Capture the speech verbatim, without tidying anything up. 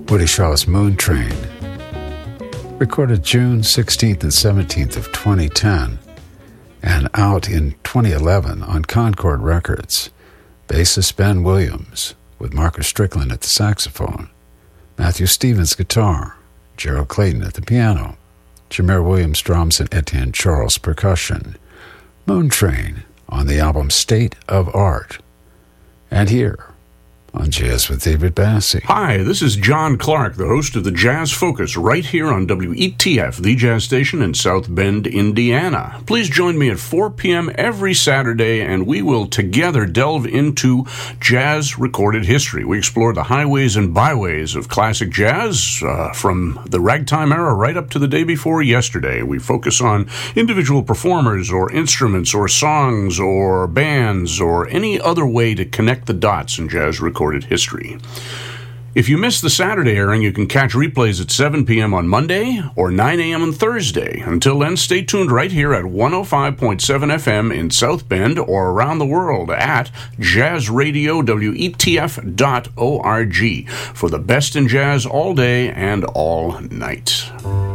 Woody Shaw's Moon Train, recorded June sixteenth and seventeenth of twenty ten, and out in twenty eleven on Concord Records. Bassist Ben Williams, with Marcus Strickland at the saxophone, Matthew Stevens guitar, Gerald Clayton at the piano, Jameer Williams drums, and Etienne Charles percussion. Moon Train on the album State of Art. And here on Jazz with David Bassi. Hi, this is John Clark, the host of the Jazz Focus, right here on W E T F, the jazz station in South Bend, Indiana. Please join me at four p.m. every Saturday, and we will together delve into jazz recorded history. We explore the highways and byways of classic jazz, uh, from the ragtime era right up to the day before yesterday. We focus on individual performers or instruments or songs or bands or any other way to connect the dots in jazz recorded history. If you missed the Saturday airing, you can catch replays at seven p.m. on Monday or nine a.m. on Thursday. Until then, stay tuned right here at one oh five point seven F M in South Bend or around the world at jazz radio w e t f dot org for the best in jazz all day and all night.